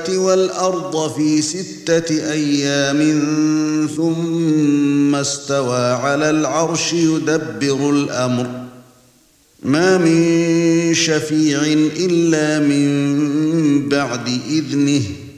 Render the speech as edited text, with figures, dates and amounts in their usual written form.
السماوات والأرض في 6 أيام ثم استوى على العرش يدبر الأمر ما من شفيع إلا من بعد إذنه